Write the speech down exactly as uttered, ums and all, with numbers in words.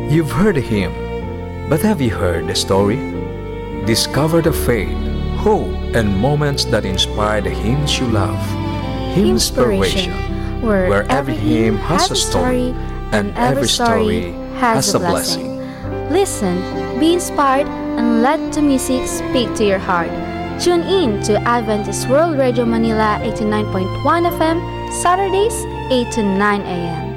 You've heard the hymn, but have you heard the story? Discover the faith, hope, and moments that inspire the hymns you love. Hymnspiration, where every hymn has a story, and every story has a blessing. Listen, be inspired, and let the music speak to your heart. Tune in to Adventist World Radio Manila eighty-nine point one F M, Saturdays, eight to nine a m